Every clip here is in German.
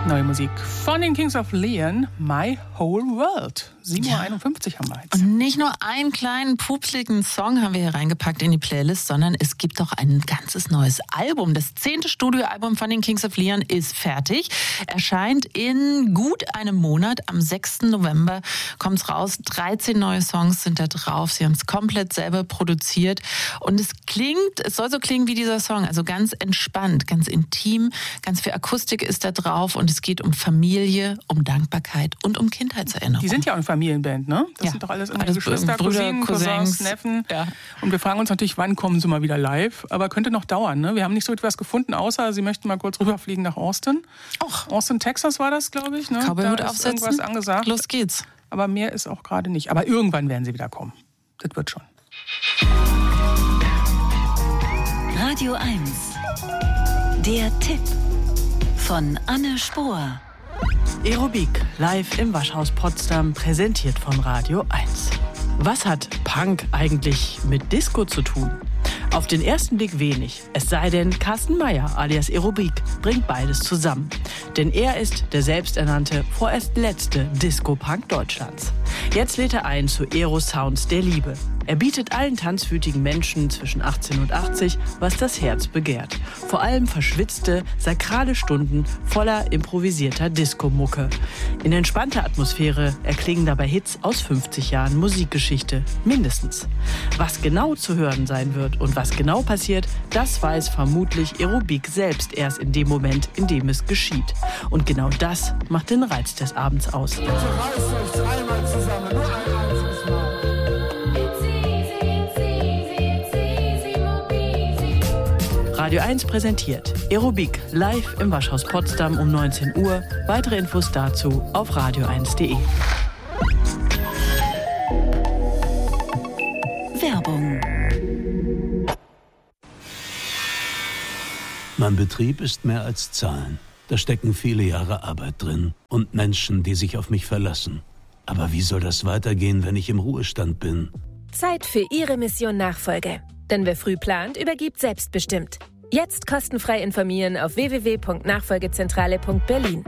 Neue Musik von den Kings of Leon, My Whole World. 7:51 Uhr haben wir jetzt. Und nicht nur einen kleinen, pupsligen Song haben wir hier reingepackt in die Playlist, sondern es gibt auch ein ganzes neues Album. Das 10. Studioalbum von den Kings of Leon ist fertig. Erscheint in gut einem Monat. Am 6. November kommt es raus. 13 neue Songs sind da drauf. Sie haben es komplett selber produziert. Und es soll so klingen wie dieser Song. Also ganz entspannt, ganz intim. Ganz viel Akustik ist da drauf. Und es geht um Familie, um Dankbarkeit und um Kindheitserinnerungen. Die sind ja auch eine Familienband, ne? Das sind doch alles Geschwister, Brüder, Cousins, Neffen. Ja. Und wir fragen uns natürlich, wann kommen sie mal wieder live? Aber könnte noch dauern, ne? Wir haben nicht so etwas gefunden, außer sie möchten mal kurz rüberfliegen nach Austin. Austin, Texas war das, glaube ich. Ne? Cowboyhut da ist aufsetzen. irgendwas angesagt. Los geht's. Aber mehr ist auch gerade nicht. Aber irgendwann werden sie wieder kommen. Das wird schon. Radio 1. Der Tipp von Anne Spohr. Aerobik, live im Waschhaus Potsdam, präsentiert von Radio 1. Was hat Punk eigentlich mit Disco zu tun? Auf den ersten Blick wenig, es sei denn, Carsten Meyer alias Aerobik bringt beides zusammen. Denn er ist der selbsternannte, vorerst letzte Disco-Punk Deutschlands. Jetzt lädt er ein zu Aero-Sounds der Liebe. Er bietet allen tanzwütigen Menschen zwischen 18 und 80, was das Herz begehrt. Vor allem verschwitzte, sakrale Stunden voller improvisierter Disco-Mucke. In entspannter Atmosphäre erklingen dabei Hits aus 50 Jahren Musikgeschichte, mindestens. Was genau zu hören sein wird und was genau passiert, das weiß vermutlich Aerobik selbst erst in dem Moment, in dem es geschieht. Und genau das macht den Reiz des Abends aus. Bitte reißt euch einmal zusammen, nur ein einziges Mal. Radio 1 präsentiert Aerobik live im Waschhaus Potsdam um 19 Uhr. Weitere Infos dazu auf radio1.de. Werbung. Mein Betrieb ist mehr als Zahlen. Da stecken viele Jahre Arbeit drin und Menschen, die sich auf mich verlassen. Aber wie soll das weitergehen, wenn ich im Ruhestand bin? Zeit für Ihre Mission Nachfolge. Denn wer früh plant, übergibt selbstbestimmt. Jetzt kostenfrei informieren auf www.nachfolgezentrale.berlin.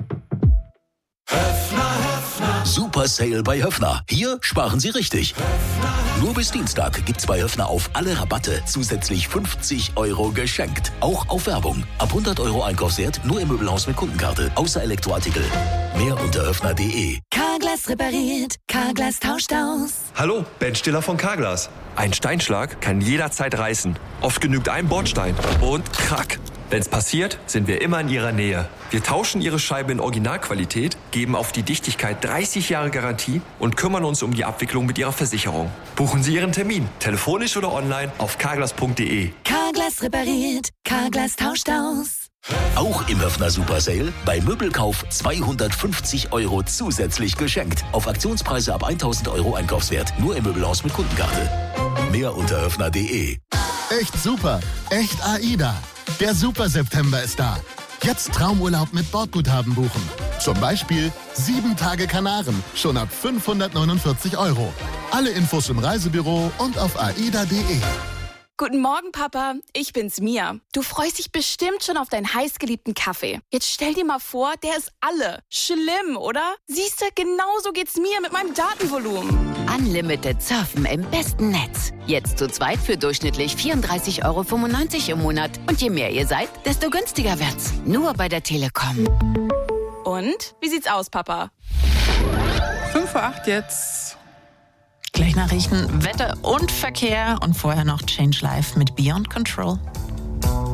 Super Sale bei Höffner. Hier sparen Sie richtig. Nur bis Dienstag gibt's bei Höffner auf alle Rabatte zusätzlich 50 € geschenkt. Auch auf Werbung. Ab 100 € Einkaufswert nur im Möbelhaus mit Kundenkarte. Außer Elektroartikel. Mehr unter höffner.de. Carglass repariert, Carglass tauscht aus. Hallo, Ben Stiller von Carglass. Ein Steinschlag kann jederzeit reißen. Oft genügt ein Bordstein und krack. Wenn's passiert, sind wir immer in Ihrer Nähe. Wir tauschen Ihre Scheibe in Originalqualität, geben auf die Dichtigkeit 30 Jahre Garantie und kümmern uns um die Abwicklung mit Ihrer Versicherung. Buchen Sie Ihren Termin, telefonisch oder online auf carglass.de. Carglass repariert, Carglass tauscht aus. Auch im Höffner Super Sale bei Möbelkauf 250 € zusätzlich geschenkt. Auf Aktionspreise ab 1.000 € Einkaufswert. Nur im Möbelhaus mit Kundenkarte. Mehr unter höffner.de. Echt super, echt AIDA. Der Super September ist da. Jetzt Traumurlaub mit Bordguthaben buchen. Zum Beispiel 7 Tage Kanaren, schon ab 549 €. Alle Infos im Reisebüro und auf aida.de. Guten Morgen, Papa. Ich bin's, Mia. Du freust dich bestimmt schon auf deinen heißgeliebten Kaffee. Jetzt stell dir mal vor, der ist alle. Schlimm, oder? Siehst du, genauso geht's mir mit meinem Datenvolumen. Unlimited Surfen im besten Netz. Jetzt zu zweit für durchschnittlich 34,95 € im Monat. Und je mehr ihr seid, desto günstiger wird's. Nur bei der Telekom. Und? Wie sieht's aus, Papa? 5:08 Uhr jetzt. Gleich Nachrichten, Wetter und Verkehr und vorher noch Change Life mit Beyond Control.